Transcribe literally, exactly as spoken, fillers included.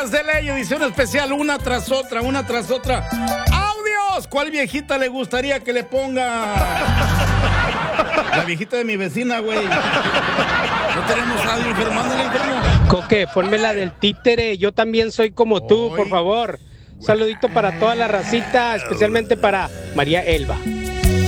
Viejitas de ley, edición especial, una tras otra, una tras otra. ¡Audios! ¿Cuál viejita le gustaría que le ponga? La viejita de mi vecina, güey. No tenemos radio, enfermando el enfermo. Coque, ponme la del títere. Yo también soy como tú, Ay. por favor. Un saludito para toda la racita, especialmente para María Elba.